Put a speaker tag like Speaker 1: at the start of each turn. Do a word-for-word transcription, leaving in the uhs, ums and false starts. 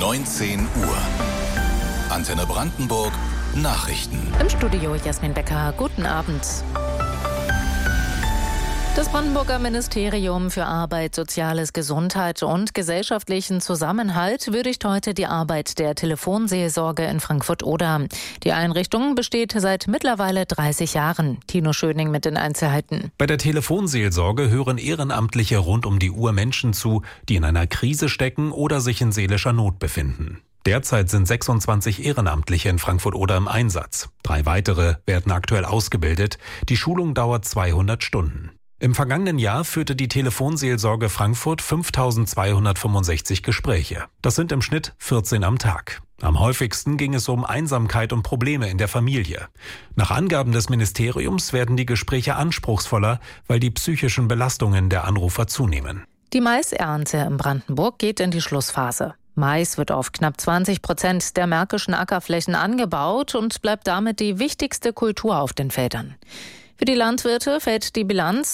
Speaker 1: neunzehn Uhr. Antenne Brandenburg Nachrichten.
Speaker 2: Im Studio Jasmin Becker. Guten Abend. Das Brandenburger Ministerium für Arbeit, Soziales, Gesundheit und gesellschaftlichen Zusammenhalt würdigt heute die Arbeit der Telefonseelsorge in Frankfurt-Oder. Die Einrichtung besteht seit mittlerweile dreißig Jahren. Tino Schöning mit den Einzelheiten.
Speaker 3: Bei der Telefonseelsorge hören Ehrenamtliche rund um die Uhr Menschen zu, die in einer Krise stecken oder sich in seelischer Not befinden. Derzeit sind sechsundzwanzig Ehrenamtliche in Frankfurt-Oder im Einsatz. Drei weitere werden aktuell ausgebildet. Die Schulung dauert zweihundert Stunden. Im vergangenen Jahr führte die Telefonseelsorge Frankfurt fünftausendzweihundertfünfundsechzig Gespräche. Das sind im Schnitt vierzehn am Tag. Am häufigsten ging es um Einsamkeit und Probleme in der Familie. Nach Angaben des Ministeriums werden die Gespräche anspruchsvoller, weil die psychischen Belastungen der Anrufer zunehmen.
Speaker 2: Die Maisernte in Brandenburg geht in die Schlussphase. Mais wird auf knapp zwanzig Prozent der märkischen Ackerflächen angebaut und bleibt damit die wichtigste Kultur auf den Feldern. Für die Landwirte fällt die Bilanz